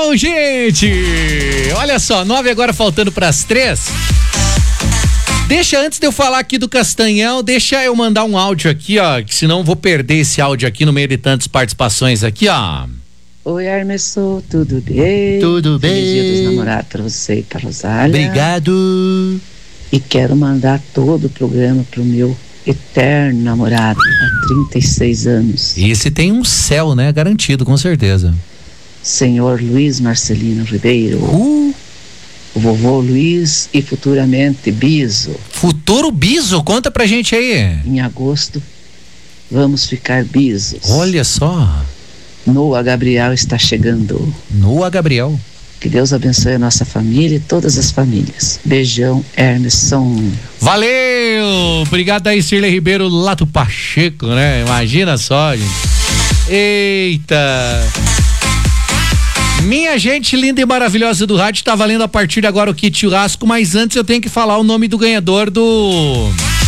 bom, gente? Olha só, 9 agora faltando pras 3. Deixa, antes de eu falar aqui do Castanhão, deixa eu mandar um áudio aqui, ó, que senão eu vou perder esse áudio aqui no meio de tantas participações aqui, ó. Oi, Hermeson, tudo bem? Tudo bem. Feliz Dia dos Namorados pra você e pra Rosália. Obrigado. E quero mandar todo o programa pro meu eterno namorado, há 36 anos. E esse tem um céu, né? Garantido, com certeza. Senhor Luiz Marcelino Ribeiro. O vovô Luiz e futuramente Biso. Futuro Biso? Conta pra gente aí. Em agosto, vamos ficar bisos. Olha só. Noah Gabriel está chegando. Noah Gabriel. Que Deus abençoe a nossa família e todas as famílias. Beijão, Hermeson. Valeu! Obrigado aí, Cirlei Ribeiro, lá do Pacheco, né? Imagina só, gente. Eita! Minha gente linda e maravilhosa do rádio, tá valendo a partir de agora o kit churrasco, mas antes eu tenho que falar o nome do ganhador do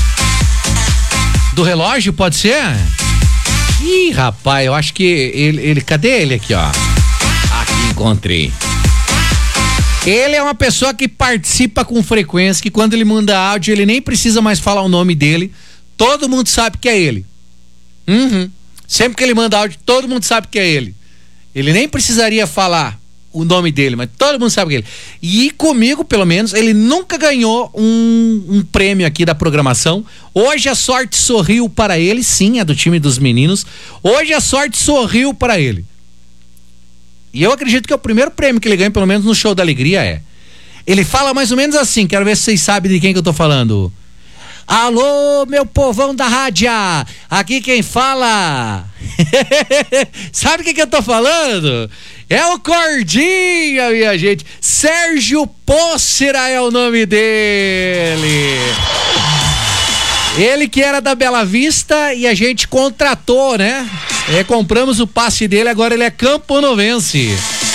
relógio, pode ser? Ih, rapaz, eu acho que ele cadê ele aqui, ó? Aqui encontrei. Ele é uma pessoa que participa com frequência, que quando ele manda áudio, ele nem precisa mais falar o nome dele, todo mundo sabe que é ele. Sempre que ele manda áudio, todo mundo sabe que é ele. Ele nem precisaria falar o nome dele, mas todo mundo sabe que é ele. E comigo, pelo menos, ele nunca ganhou um prêmio aqui da programação. Hoje a sorte sorriu para ele, sim, é do time dos meninos. Hoje a sorte sorriu para ele. E eu acredito que é o primeiro prêmio que ele ganha, pelo menos no Show da Alegria, ele fala mais ou menos assim, quero ver se vocês sabem de quem que eu tô falando. Alô, meu povão da rádio, aqui quem fala sabe o que eu tô falando? É o Cordinha, minha gente. Sérgio Pócera é o nome dele. Ele que era da Bela Vista e a gente contratou, né? Compramos o passe dele, agora ele é camponovense.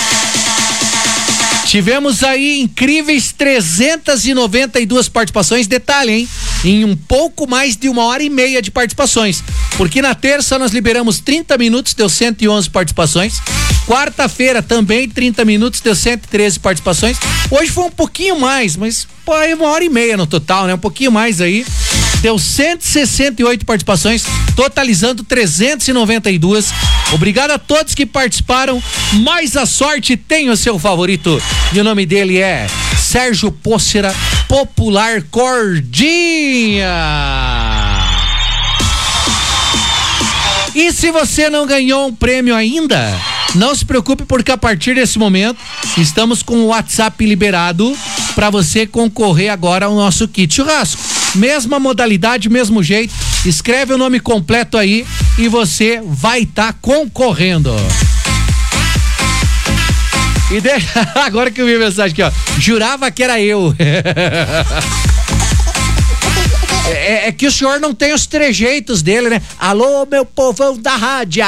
Tivemos aí incríveis 392 participações, detalhe, hein? Em um pouco mais de 1h30 de participações, porque na terça nós liberamos 30 minutos, deu 111 participações, quarta-feira também 30 minutos, deu 113 participações, hoje foi um pouquinho mais, mas pô, é 1h30 no total, né? Um pouquinho mais aí, deu 168 participações, totalizando 392. Obrigado a todos que participaram, mas a sorte tem o seu favorito, e o nome dele é Sérgio Pócera, popular Cordinha. E se você não ganhou um prêmio ainda, não se preocupe, porque a partir desse momento estamos com o WhatsApp liberado para você concorrer agora ao nosso kit churrasco. Mesma modalidade, mesmo jeito, escreve o nome completo aí e você vai estar concorrendo. E agora que eu vi a mensagem aqui, ó, jurava que era eu. É que o senhor não tem os trejeitos dele, né? Alô, meu povão da rádio.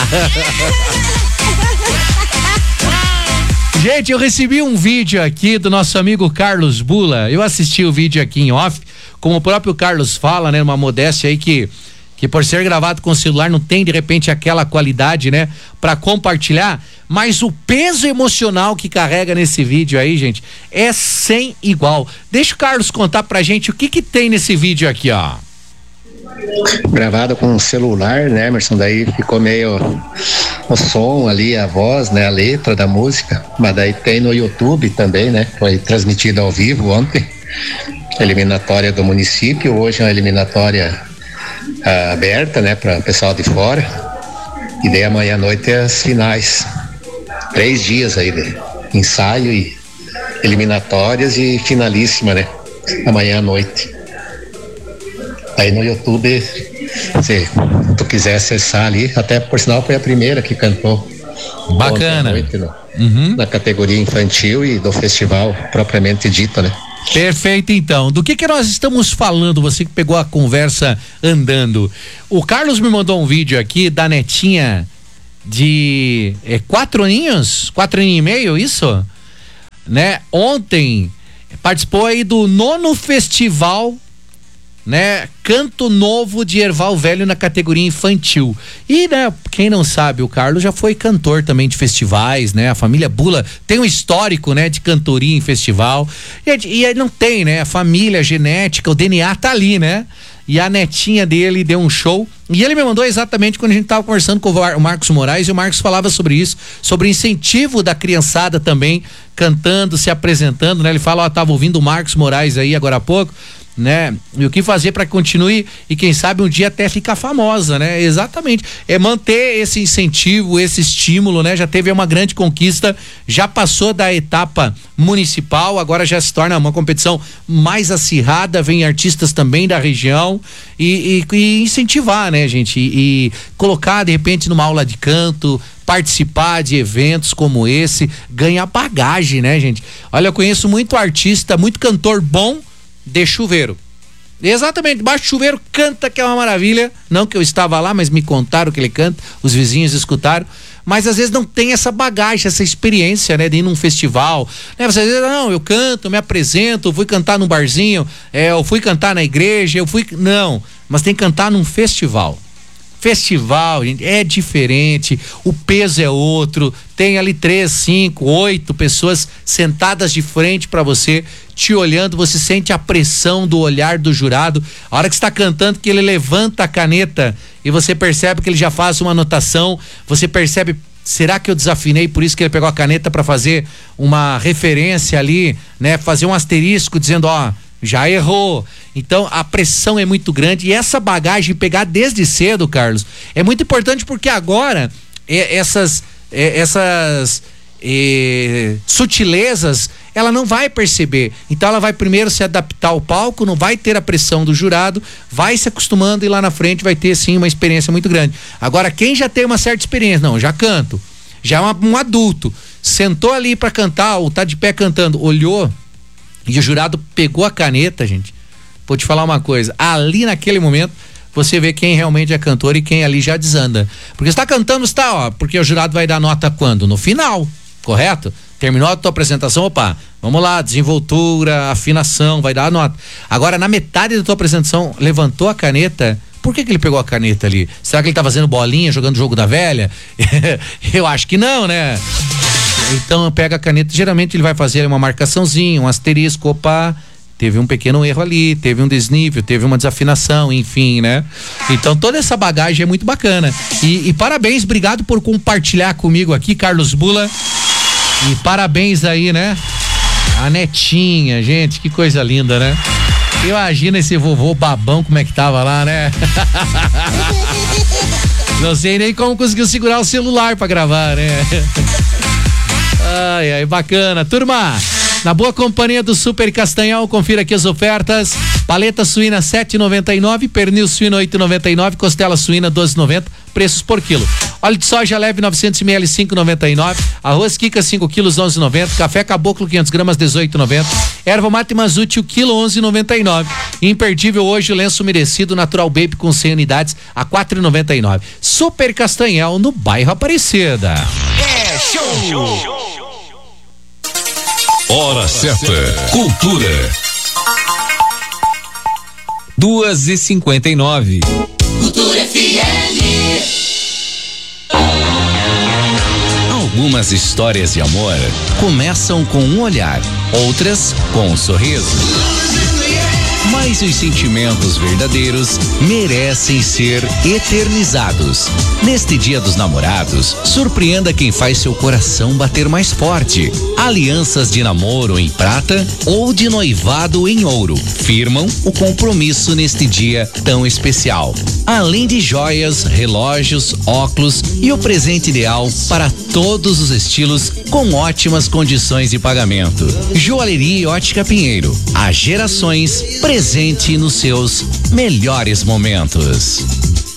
Gente, eu recebi um vídeo aqui do nosso amigo Carlos Bula. Eu assisti o vídeo aqui em off, como o próprio Carlos fala, né? Uma modéstia aí que por ser gravado com celular não tem de repente aquela qualidade, né? Pra compartilhar, mas o peso emocional que carrega nesse vídeo aí, gente, é sem igual. Deixa o Carlos contar pra gente o que tem nesse vídeo aqui, ó. Gravado com celular, né, Emerson? Daí ficou meio o som ali, a voz, né, a letra da música, mas daí tem no YouTube também, né? Foi transmitido ao vivo ontem, eliminatória do município, hoje é uma eliminatória aberta, né, para o pessoal de fora, e daí amanhã à noite é as finais, 3 dias aí de ensaio e eliminatórias e finalíssima, né, amanhã à noite. Aí no YouTube, se tu quiser acessar ali, até por sinal foi a primeira que cantou. Bacana. Noite, na categoria infantil e do festival propriamente dito, né? Perfeito, então. Do que nós estamos falando, você que pegou a conversa andando? O Carlos me mandou um vídeo aqui da netinha de 4 aninhos? 4 aninhos e meio, isso? Né? Ontem participou aí do 9º festival né? Canto novo de Erval Velho na categoria infantil. E, né, quem não sabe, o Carlos já foi cantor também de festivais, né? A família Bula tem um histórico, né, de cantoria em festival. E aí não tem, né? A família, a genética, o DNA tá ali, né? E a netinha dele deu um show. E ele me mandou exatamente quando a gente tava conversando com o Marcos Moraes, e o Marcos falava sobre isso, sobre o incentivo da criançada também, cantando, se apresentando, né? Ele fala, ó, tava ouvindo o Marcos Moraes aí agora há pouco, né? E o que fazer para que continue e quem sabe um dia até ficar famosa, né? Exatamente. É manter esse incentivo, esse estímulo, né? Já teve uma grande conquista, já passou da etapa municipal, agora já se torna uma competição mais acirrada, vem artistas também da região e incentivar, né, gente? E colocar de repente numa aula de canto, participar de eventos como esse, ganhar bagagem, né, gente? Olha, eu conheço muito artista, muito cantor bom de chuveiro. Exatamente, debaixo do chuveiro canta, que é uma maravilha. Não que eu estava lá, mas me contaram que ele canta, os vizinhos escutaram. Mas às vezes não tem essa bagagem, essa experiência, né, de ir num festival, né? Você diz, não, eu canto, me apresento, fui cantar num barzinho, eu fui cantar na igreja, não, mas tem que cantar num festival. Festival, gente, é diferente, o peso é outro, tem ali 3, 5, 8 pessoas sentadas de frente para você, te olhando, você sente a pressão do olhar do jurado, a hora que está cantando, que ele levanta a caneta e você percebe que ele já faz uma anotação, você percebe, será que eu desafinei, por isso que ele pegou a caneta para fazer uma referência ali, né, fazer um asterisco dizendo, ó, já errou. Então a pressão é muito grande e essa bagagem pegar desde cedo, Carlos, é muito importante porque agora essas sutilezas ela não vai perceber, então ela vai primeiro se adaptar ao palco, não vai ter a pressão do jurado, vai se acostumando e lá na frente vai ter sim uma experiência muito grande. Agora quem já tem uma certa experiência, não, já canto, já é um adulto, sentou ali para cantar ou tá de pé cantando, olhou e o jurado pegou a caneta, gente, vou te falar uma coisa, ali naquele momento você vê quem realmente é cantor e quem ali já desanda, porque você tá cantando, porque o jurado vai dar nota quando? No final, correto? Terminou a tua apresentação, opa, vamos lá, desenvoltura, afinação, vai dar a nota. Agora na metade da tua apresentação, levantou a caneta, por que ele pegou a caneta ali? Será que ele tá fazendo bolinha, jogando jogo da velha? Eu acho que não, né? Então pega a caneta, geralmente ele vai fazer uma marcaçãozinha, um asterisco, opa, teve um pequeno erro ali, teve um desnível, teve uma desafinação, enfim, né? Então toda essa bagagem é muito bacana e parabéns, obrigado por compartilhar comigo aqui, Carlos Bula, e parabéns aí, né? A netinha, gente, que coisa linda, né? Imagina esse vovô babão como é que tava lá, né? Não sei nem como conseguiu segurar o celular pra gravar, né? Ai, bacana. Turma, na boa companhia do Super Castanhal, confira aqui as ofertas. Paleta suína 7,99, pernil suíno 8,99, costela suína 12,90, preços por quilo. Óleo de soja leve 900 ml 5,99, arroz Kika 5 quilos 11,90, café Caboclo 500 gramas 18,90, erva mate Mazute quilo 11,99. Imperdível hoje o lenço umedecido Natural Baby com 100 unidades a 4,99. Super Castanhal no bairro Aparecida. É show. Hora certa. Cultura. 2h59. Cultura FM. Algumas histórias de amor começam com um olhar, outras com um sorriso. Mas os sentimentos verdadeiros merecem ser eternizados. Neste Dia dos Namorados, surpreenda quem faz seu coração bater mais forte. Alianças de namoro em prata ou de noivado em ouro firmam o compromisso neste dia tão especial. Além de joias, relógios, óculos e o presente ideal para todos os estilos com ótimas condições de pagamento. Joalheria Ótica Pinheiro. Há gerações presente nos seus melhores momentos.